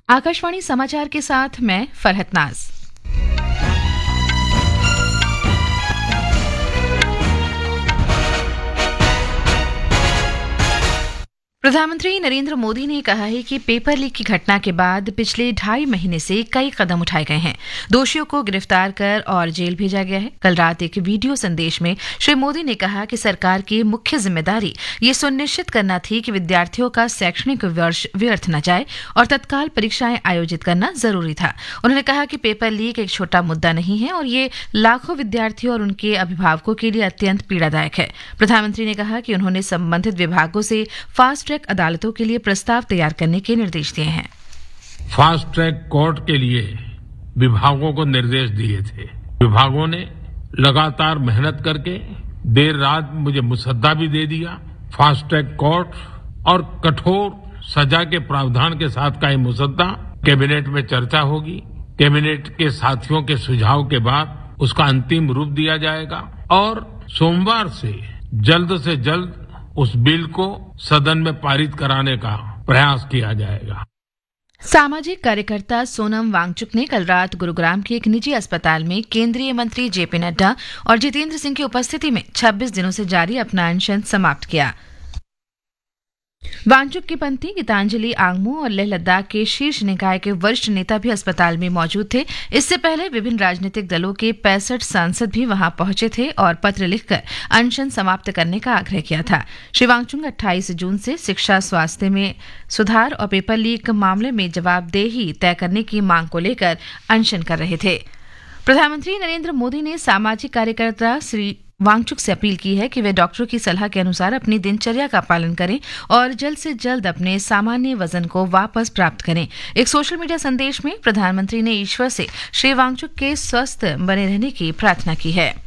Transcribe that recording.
आकाशवाणी समाचार के साथ मैं फरहत नाज। प्रधानमंत्री नरेंद्र मोदी ने कहा है कि पेपर लीक की घटना के बाद पिछले 2.5 महीने से कई कदम उठाए गए हैं। दोषियों को गिरफ्तार कर और जेल भेजा गया है। कल रात एक वीडियो संदेश में श्री मोदी ने कहा कि सरकार की मुख्य जिम्मेदारी ये सुनिश्चित करना थी कि विद्यार्थियों का शैक्षणिक वर्ष व्यर्थ न जाए और तत्काल परीक्षाएं आयोजित करना जरूरी था। उन्होंने कहा कि पेपर लीक एक छोटा मुद्दा नहीं है और ये लाखों विद्यार्थियों और उनके अभिभावकों के लिए अत्यंत पीड़ादायक है। प्रधानमंत्री ने कहा कि उन्होंने संबंधित विभागों से फास्ट ट्रैक अदालतों के लिए प्रस्ताव तैयार करने के निर्देश दिए हैं। फास्ट ट्रैक कोर्ट के लिए विभागों को निर्देश दिए थे। विभागों ने लगातार मेहनत करके देर रात मुझे मुसद्दा भी दे दिया। फास्ट ट्रैक कोर्ट और कठोर सजा के प्रावधान के साथ का ये मुसद्दा कैबिनेट में चर्चा होगी। कैबिनेट के साथियों के सुझाव के बाद उसका अंतिम रूप दिया जाएगा और सोमवार से जल्द उस बिल को सदन में पारित कराने का प्रयास किया जाएगा। सामाजिक कार्यकर्ता सोनम वांगचुक ने कल रात गुरुग्राम के एक निजी अस्पताल में केंद्रीय मंत्री जेपी नड्डा और जितेंद्र सिंह की उपस्थिति में 26 दिनों से जारी अपना अनशन समाप्त किया। वांगचुक की पत्नी गीतांजलि आंगमू और लेह लद्दाख के शीर्ष निकाय के वरिष्ठ नेता भी अस्पताल में मौजूद थे। इससे पहले विभिन्न राजनीतिक दलों के 65 सांसद भी वहां पहुंचे थे और पत्र लिखकर अनशन समाप्त करने का आग्रह किया था। श्री वांगचुक 28 जून से शिक्षा, स्वास्थ्य में सुधार और पेपर लीक मामले में जवाबदेही तय करने की मांग को लेकर अनशन कर रहे थे। प्रधानमंत्री नरेंद्र मोदी ने सामाजिक कार्यकर्ता श्री वांगचुक से अपील की है कि वे डॉक्टरों की सलाह के अनुसार अपनी दिनचर्या का पालन करें और जल्द से जल्द अपने सामान्य वजन को वापस प्राप्त करें। एक सोशल मीडिया संदेश में प्रधानमंत्री ने ईश्वर से श्री वांगचुक के स्वस्थ बने रहने की प्रार्थना की है।